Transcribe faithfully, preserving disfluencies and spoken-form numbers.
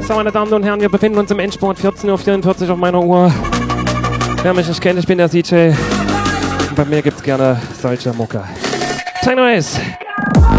So, meine Damen und Herren, wir befinden uns im Endsport, vierzehn Uhr vierundvierzig auf meiner Uhr. Wer mich nicht kennt, ich bin der D J. Und bei mir gibt's gerne solche Mucke. Techno Ace.